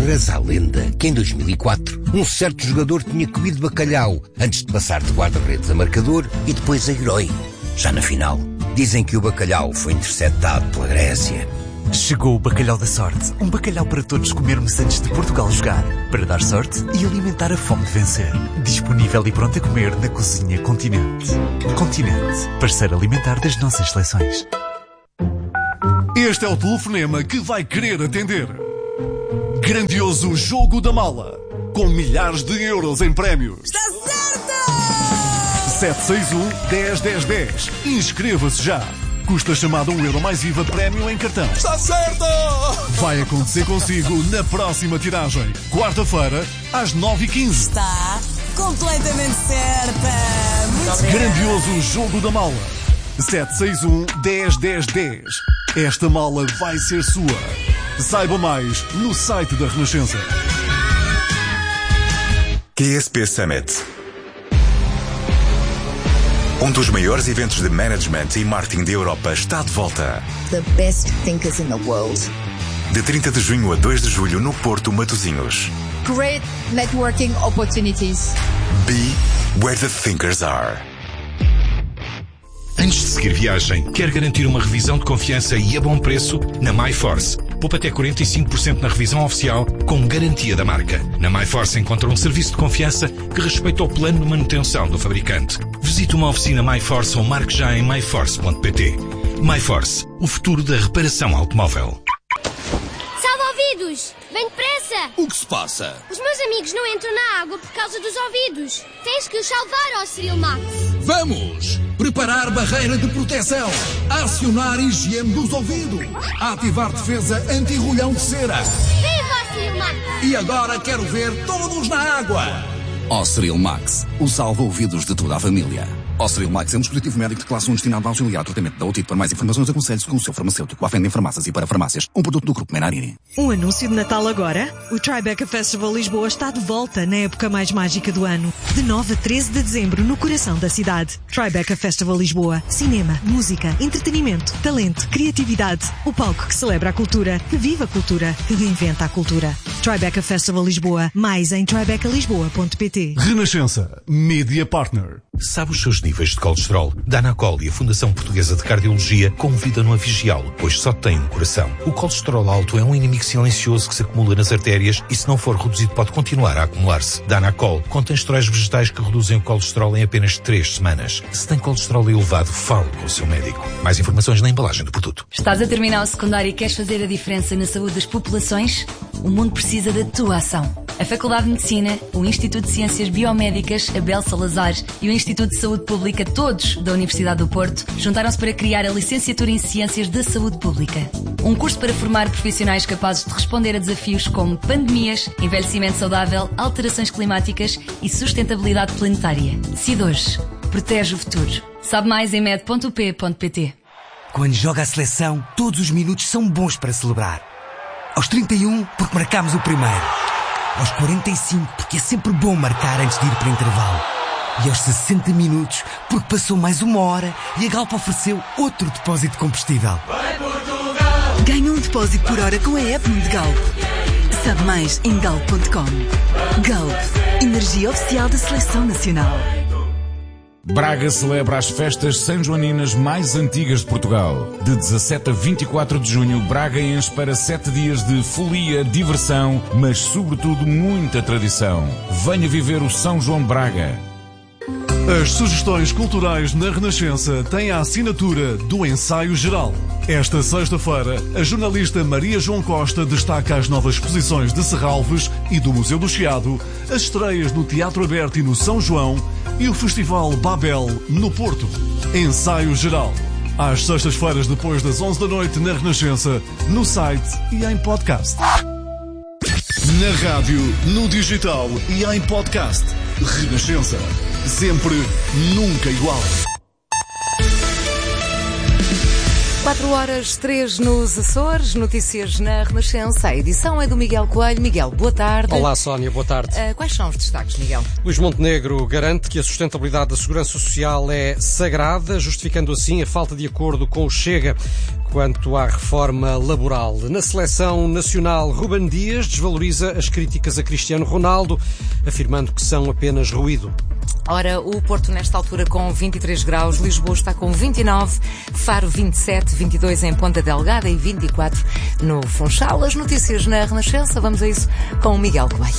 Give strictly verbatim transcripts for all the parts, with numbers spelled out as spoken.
Reza a lenda que em dois mil e quatro um certo jogador tinha comido bacalhau antes de passar de guarda-redes a marcador e depois a herói. Já na final, dizem que o bacalhau foi interceptado pela Grécia. Chegou o bacalhau da sorte. Um bacalhau para todos comermos antes de Portugal jogar. Para dar sorte e alimentar a fome de vencer. Disponível e pronto a comer na Cozinha Continente. Continente, parceiro alimentar das nossas seleções. Este é o telefonema que vai querer atender. Grandioso Jogo da Mala, com milhares de euros em prémios. Está certo! sete seis um, dez, dez, dez. Inscreva-se já. Custa chamada um euro mais I V A prémio em cartão. Está certo! Vai acontecer consigo na próxima tiragem. Quarta-feira, às nove e quinze. Está completamente certa. Muito Grandioso Jogo da Mala. sete seis um, dez, dez, dez. Esta mala vai ser sua. Saiba mais no site da Renascença. Q S P Summit. Um dos maiores eventos de management e marketing da Europa está de volta. The best thinkers in the world. De trinta de junho a dois de julho no Porto, Matosinhos. Great networking opportunities. Be where the thinkers are. Antes de seguir viagem, quer garantir uma revisão de confiança e a bom preço? Na MyForce. Poupa até quarenta e cinco por cento na revisão oficial, com garantia da marca. Na MyForce encontra um serviço de confiança que respeita o plano de manutenção do fabricante. Visite uma oficina MyForce ou marque já em myforce ponto pt. MyForce, o futuro da reparação automóvel. Salva-ouvidos! Vem depressa! O que se passa? Os meus amigos não entram na água por causa dos ouvidos. Tens que os salvar, ó Cyril Max. Vamos! Preparar barreira de proteção. Acionar higiene dos ouvidos. Ativar defesa anti-rolhão de cera. Viva, Cyril Max! E agora quero ver todos na água. Cyril Max, o salva-ouvidos de toda a família. Cyril Max é um dispositivo médico de classe um destinado a auxiliar o tratamento da otite. Para mais informações, aconselhe-se com o seu farmacêutico. À venda em farmácias e para farmácias. Um produto do Grupo Menarini. Um anúncio de Natal agora? O Tribeca Festival Lisboa está de volta na época mais mágica do ano. De nove a treze de dezembro, no coração da cidade. Tribeca Festival Lisboa. Cinema, música, entretenimento, talento, criatividade. O palco que celebra a cultura, que vive a cultura, que reinventa a cultura. Tribeca Festival Lisboa. Mais em tribeca lisboa ponto pt. Renascença. Media Partner. Sabe os seus níveis de colesterol? Danacol e a Fundação Portuguesa de Cardiologia convidam-no a vigiá-lo, pois só tem um coração. O colesterol alto é um inimigo silencioso que se acumula nas artérias e, se não for reduzido, pode continuar a acumular-se. Danacol contém esteróis vegetais que reduzem o colesterol em apenas três semanas. Se tem colesterol elevado, fale com o seu médico. Mais informações na embalagem do produto. Estás a terminar o secundário e queres fazer a diferença na saúde das populações? O mundo precisa da tua ação. A Faculdade de Medicina, o Instituto de Ciências Biomédicas, Abel Salazar e o Instituto de Saúde Pública, todos da Universidade do Porto, juntaram-se para criar a Licenciatura em Ciências da Saúde Pública. Um curso para formar profissionais capazes de responder a desafios como pandemias, envelhecimento saudável, alterações climáticas e sustentabilidade planetária. Decide hoje. Protege o futuro. Sabe mais em med ponto u p ponto pt. Quando joga a seleção, todos os minutos são bons para celebrar. Aos trinta e um, porque marcámos o primeiro. Aos quarenta e cinco, porque é sempre bom marcar antes de ir para o intervalo. E aos sessenta minutos, porque passou mais uma hora e a Galp ofereceu outro depósito de combustível. Vai Portugal! Ganha um depósito por hora com a app de Galp. Sabe mais em galp ponto com. Galp, energia oficial da Seleção Nacional. Braga celebra as festas sanjoaninas mais antigas de Portugal. De dezassete a vinte e quatro de junho, Braga enche para sete dias de folia, diversão, mas sobretudo muita tradição. Venha viver o São João de Braga. As sugestões culturais na Renascença têm a assinatura do Ensaio Geral. Esta sexta-feira, a jornalista Maria João Costa destaca as novas exposições de Serralves e do Museu do Chiado, as estreias no Teatro Aberto e no São João e o Festival Babel no Porto. Ensaio Geral. Às sextas-feiras depois das onze da noite na Renascença, no site e em podcast. Na rádio, no digital e em podcast. Renascença. Sempre, nunca igual. quatro horas, três nos Açores, notícias na Renascença. A edição é do Miguel Coelho. Miguel, boa tarde. Olá, Sónia, boa tarde. Uh, quais são os destaques, Miguel? Luís Montenegro garante que a sustentabilidade da segurança social é sagrada, justificando assim a falta de acordo com o Chega quanto à reforma laboral. Na seleção nacional, Ruben Dias desvaloriza as críticas a Cristiano Ronaldo, afirmando que são apenas ruído. Ora, o Porto nesta altura com vinte e três graus, Lisboa está com vinte e nove, Faro vinte e sete, vinte e dois em Ponta Delgada e vinte e quatro no Funchal. As notícias na Renascença, vamos a isso com o Miguel Coelho.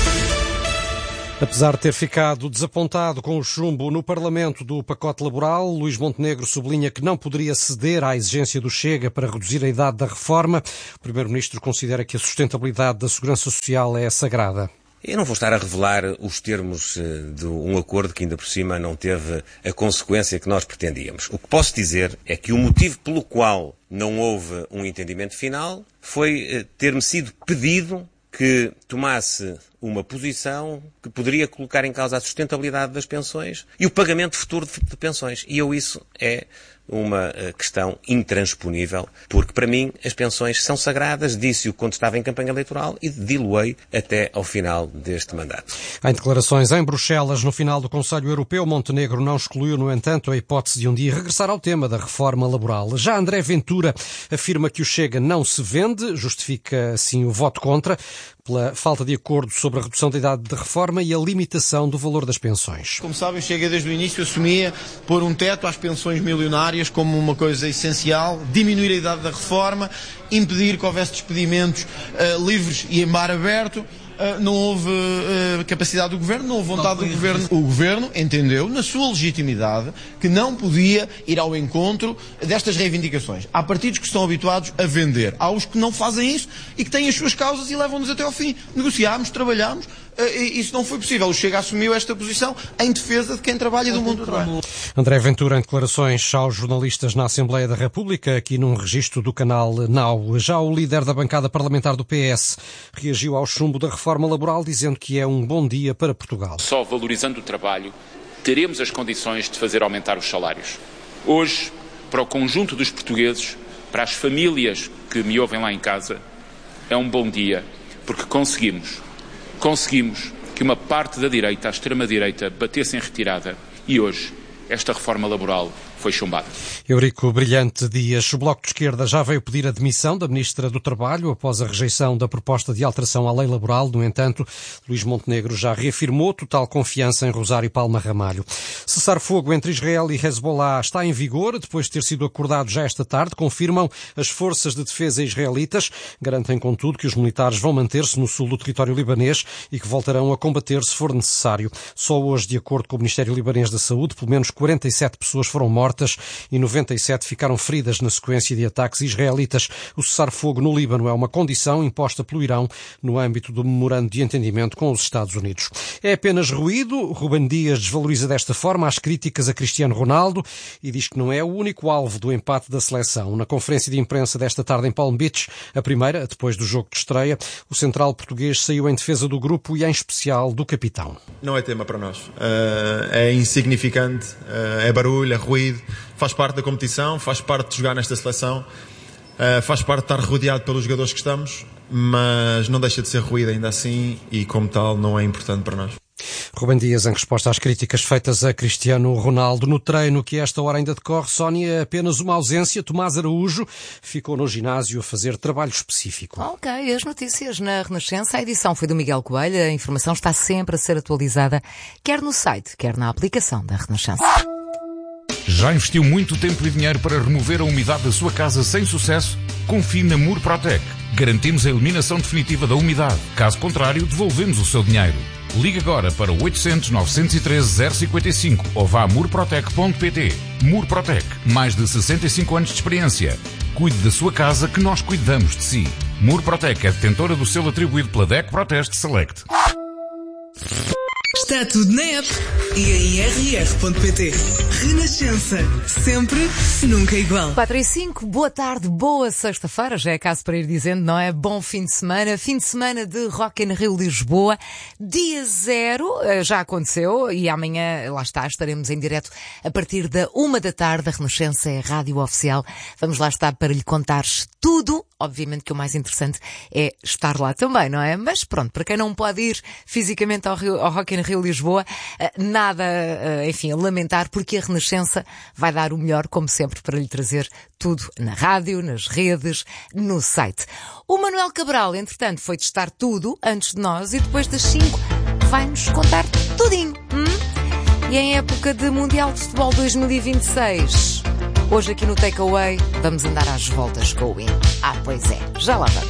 Apesar de ter ficado desapontado com o chumbo no Parlamento do pacote laboral, Luís Montenegro sublinha que não poderia ceder à exigência do Chega para reduzir a idade da reforma. O Primeiro-Ministro considera que a sustentabilidade da segurança social é sagrada. Eu não vou estar a revelar os termos de um acordo que ainda por cima não teve a consequência que nós pretendíamos. O que posso dizer é que o motivo pelo qual não houve um entendimento final foi ter-me sido pedido que tomasse uma posição que poderia colocar em causa a sustentabilidade das pensões e o pagamento futuro de pensões. E eu isso é uma questão intransponível, porque para mim as pensões são sagradas, disse-o quando estava em campanha eleitoral e diluei até ao final deste mandato. Em declarações em Bruxelas, no final do Conselho Europeu, Montenegro não excluiu, no entanto, a hipótese de um dia regressar ao tema da reforma laboral. Já André Ventura afirma que o Chega não se vende, justifica assim o voto contra, pela falta de acordo sobre a redução da idade de reforma e a limitação do valor das pensões. Como sabem, Chega desde o início assumia pôr um teto às pensões milionárias como uma coisa essencial, diminuir a idade da reforma, impedir que houvesse despedimentos uh, livres e em mar aberto. Uh, não houve uh, capacidade do Governo, não houve vontade do Governo. O Governo entendeu, na sua legitimidade, que não podia ir ao encontro destas reivindicações. Há partidos que estão habituados a vender. Há os que não fazem isso e que têm as suas causas e levam-nos até ao fim. Negociámos, trabalhámos, uh, e isso não foi possível. O Chega assumiu esta posição em defesa de quem trabalha e do mundo do trabalho. André Ventura, em declarações aos jornalistas na Assembleia da República, aqui num registro do canal Now. Já o líder da bancada parlamentar do P S reagiu ao chumbo da reforma reforma laboral, dizendo que é um bom dia para Portugal. Só valorizando o trabalho teremos as condições de fazer aumentar os salários. Hoje, para o conjunto dos portugueses, para as famílias que me ouvem lá em casa, é um bom dia, porque conseguimos, conseguimos que uma parte da direita, a extrema-direita, batesse em retirada e hoje esta reforma laboral foi chumbada. Eurico Brilhante Dias. O Bloco de Esquerda já veio pedir a demissão da Ministra do Trabalho após a rejeição da proposta de alteração à lei laboral. No entanto, Luís Montenegro já reafirmou total confiança em Rosário Palma Ramalho. Cessar fogo entre Israel e Hezbollah está em vigor, depois de ter sido acordado já esta tarde, confirmam as forças de defesa israelitas. Garantem, contudo, que os militares vão manter-se no sul do território libanês e que voltarão a combater se for necessário. Só hoje, de acordo com o Ministério Libanês da Saúde, pelo menos quarenta e sete pessoas foram mortas e noventa e sete ficaram feridas na sequência de ataques israelitas. O cessar-fogo no Líbano é uma condição imposta pelo Irão no âmbito do memorando de entendimento com os Estados Unidos. É apenas ruído. Ruben Dias desvaloriza desta forma as críticas a Cristiano Ronaldo e diz que não é o único alvo do empate da seleção. Na conferência de imprensa desta tarde em Palm Beach, a primeira, depois do jogo de estreia, o central português saiu em defesa do grupo e em especial do capitão. Não é tema para nós. Uh, é insignificante, uh, é barulho, é ruído. Faz parte da competição, faz parte de jogar nesta seleção, uh, faz parte de estar rodeado pelos jogadores que estamos, mas não deixa de ser ruído ainda assim e, como tal, não é importante para nós. Ruben Dias, em resposta às críticas feitas a Cristiano Ronaldo no treino que a esta hora ainda decorre, Sónia, apenas uma ausência. Tomás Araújo ficou no ginásio a fazer trabalho específico. Ok, as notícias na Renascença. A edição foi do Miguel Coelho. A informação está sempre a ser atualizada, quer no site, quer na aplicação da Renascença. Já investiu muito tempo e dinheiro para remover a umidade da sua casa sem sucesso? Confie na Murprotec. Garantimos a eliminação definitiva da umidade. Caso contrário, devolvemos o seu dinheiro. Ligue agora para oitocentos, novecentos e treze, zero cinquenta e cinco ou vá a murprotec ponto pt. Murprotec, mais de sessenta e cinco anos de experiência. Cuide da sua casa que nós cuidamos de si. Murprotec é detentora do selo atribuído pela D E C Proteste Select. Está tudo na app e em r r ponto p t. Renascença. Sempre, nunca igual. quatro e cinco, boa tarde, boa sexta-feira. Já é caso para ir dizendo, não é? Bom fim de semana. Fim de semana de Rock in Rio Lisboa. Dia zero, já aconteceu. E amanhã, lá está, estaremos em direto a partir da uma da tarde. A Renascença é a rádio oficial. Vamos lá estar para lhe contar tudo. Obviamente que o mais interessante é estar lá também, não é? Mas pronto, para quem não pode ir fisicamente ao, Rio, ao Rock in Rio Lisboa, nada, enfim, a lamentar, porque a Renascença vai dar o melhor, como sempre, para lhe trazer tudo na rádio, nas redes, no site. O Manuel Cabral, entretanto, foi testar tudo antes de nós e depois das cinco vai-nos contar tudinho. Hum? E em época de Mundial de Futebol dois mil e vinte e seis... Hoje aqui no Takeaway vamos andar às voltas com o hino. Ah, pois é, já lá vamos.